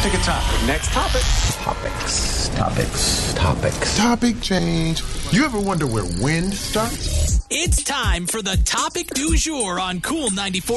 Pick a topic. Next topic. Topics. Topic change. You ever wonder where wind starts? It's time for the topic du jour on Cool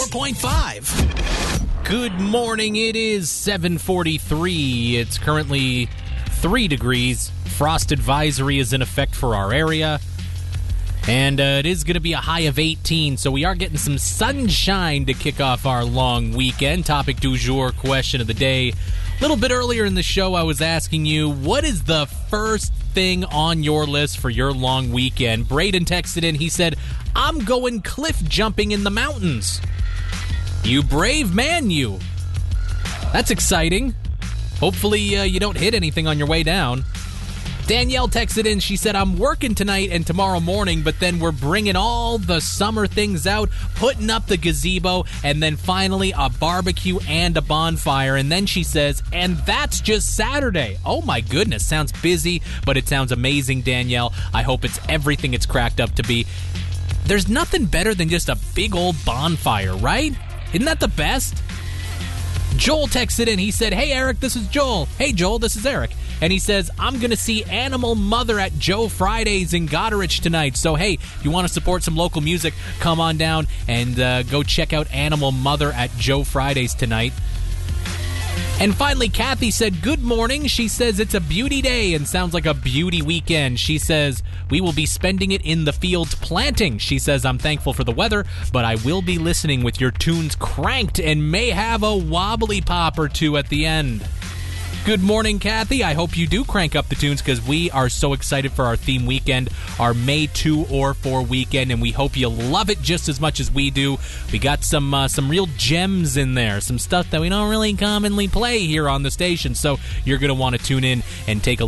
94.5. Good morning. It is 7:43. It's currently 3 degrees. Frost advisory is in effect for our area. And it is going to be a high of 18, so we are getting some sunshine to kick off our long weekend. Topic du jour, question of the day. A little bit earlier in the show, I was asking you, what is the first thing on your list for your long weekend? Braden texted in. He said, I'm going cliff jumping in the mountains. You brave man, you. That's exciting. Hopefully you don't hit anything on your way down. Danielle texted in. She said, I'm working tonight and tomorrow morning, but then we're bringing all the summer things out, putting up the gazebo, and then finally a barbecue and a bonfire. And then she says, and that's just Saturday. Oh my goodness, sounds busy, but it sounds amazing, Danielle. I hope it's everything it's cracked up to be. There's nothing better than just a big old bonfire, right? Isn't that the best? Joel texted in. He said, hey, Eric, this is Joel. Hey, Joel, this is Eric. And he says, I'm going to see Animal Mother at Joe Fridays in Goderich tonight. So, hey, if you want to support some local music, come on down and go check out Animal Mother at Joe Fridays tonight. And finally, Kathy said, good morning. She says it's a beauty day and sounds like a beauty weekend. She says, we will be spending it in the fields planting. She says, I'm thankful for the weather, but I will be listening with your tunes cranked and may have a wobbly pop or two at the end. Good morning, Kathy. I hope you do crank up the tunes because we are so excited for our theme weekend, our May 2 or 4 weekend, and we hope you love it just as much as we do. We got some real gems in there, some stuff that we don't really commonly play here on the station, so you're going to want to tune in and take a